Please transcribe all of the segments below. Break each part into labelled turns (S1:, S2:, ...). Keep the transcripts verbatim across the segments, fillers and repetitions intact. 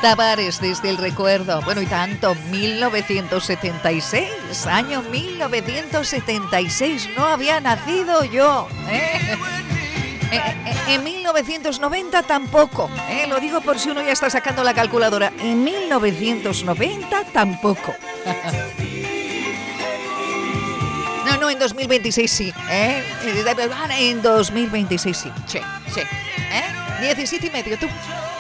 S1: Tavares desde el recuerdo. Bueno, y tanto, mil novecientos setenta y seis, año mil novecientos setenta y seis, no había nacido yo, ¿eh? En mil novecientos noventa tampoco, ¿eh? Lo digo por si uno ya está sacando la calculadora. En mil novecientos noventa tampoco. No, no, en dos mil veintiséis sí, ¿eh? En dos mil veintiséis sí, sí, sí, ¿eh? diecisiete y medio, tú.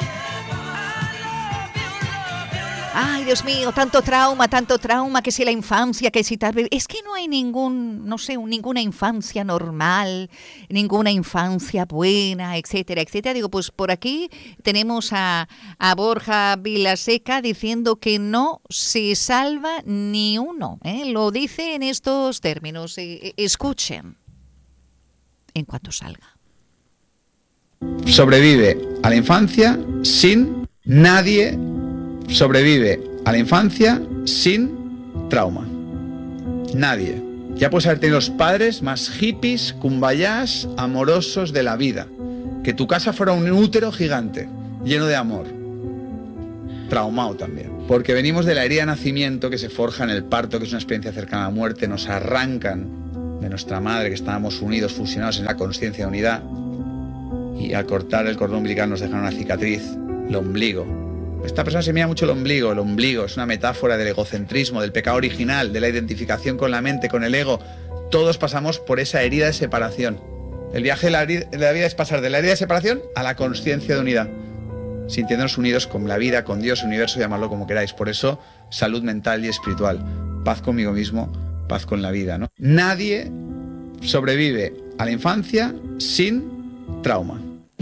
S1: Ay, Dios mío, tanto trauma, tanto trauma, que si la infancia, que si tal vez... Es que no hay ningún, no sé, ninguna infancia normal, ninguna infancia buena, etcétera, etcétera. Digo, pues por aquí tenemos a, a Borja Vilaseca diciendo que no se salva ni uno, ¿eh? Lo dice en estos términos. Eh, escuchen en cuanto salga.
S2: Sobrevive a la infancia sin nadie... Sobrevive a la infancia sin trauma. Nadie. Ya puedes haber tenido los padres más hippies, cumbayás, amorosos de la vida. Que tu casa fuera un útero gigante, lleno de amor. Traumado también. Porque venimos de la herida de nacimiento que se forja en el parto, que es una experiencia cercana a la muerte. Nos arrancan de nuestra madre, que estábamos unidos, fusionados en la consciencia de unidad. Y al cortar el cordón umbilical nos dejan una cicatriz, el ombligo. Esta persona se mira mucho el ombligo. El ombligo es una metáfora del egocentrismo, del pecado original, de la identificación con la mente, con el ego. Todos pasamos por esa herida de separación. El viaje de la, de la vida es pasar de la herida de separación a la consciencia de unidad, sintiéndonos unidos con la vida, con Dios, universo, llamarlo como queráis. Por eso, salud mental y espiritual. Paz conmigo mismo, paz con la vida, ¿no? Nadie sobrevive a la infancia sin trauma.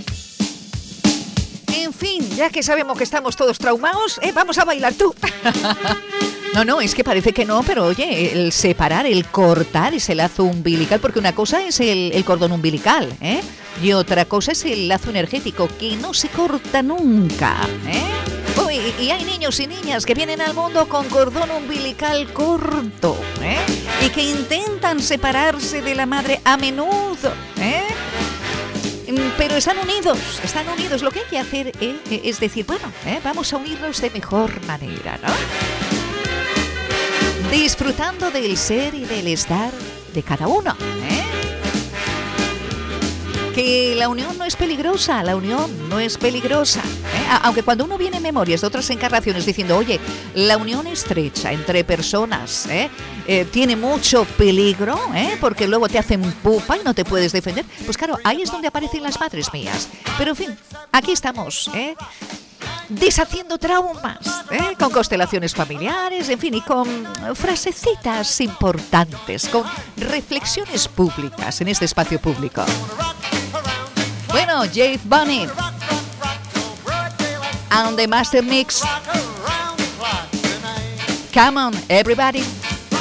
S1: En fin, ya que sabemos que estamos todos traumados, eh, vamos a bailar tú. No, no, es que parece que no, pero oye, el separar, el cortar ese lazo umbilical, porque una cosa es el, el cordón umbilical, ¿eh? Y otra cosa es el lazo energético, que no se corta nunca, ¿eh? Uy, y hay niños y niñas que vienen al mundo con cordón umbilical corto, ¿eh? Y que intentan separarse de la madre a menudo, ¿eh? Pero están unidos, están unidos. Lo que hay que hacer eh, es decir, bueno, eh, vamos a unirnos de mejor manera, ¿no? Disfrutando del ser y del estar de cada uno, ¿eh? Que la unión no es peligrosa, la unión no es peligrosa, ¿eh? Aunque cuando uno viene en memorias de otras encarnaciones diciendo, oye, la unión estrecha entre personas, ¿eh? Eh, tiene mucho peligro, ¿eh? Porque luego te hacen pupa y no te puedes defender, pues claro, ahí es donde aparecen las madres mías. Pero en fin, aquí estamos, ¿eh? Deshaciendo traumas, ¿eh? Con constelaciones familiares, en fin, y con frasecitas importantes, con reflexiones públicas en este espacio público. Bueno, Jade Bunny and the Master Mix. Come on, everybody.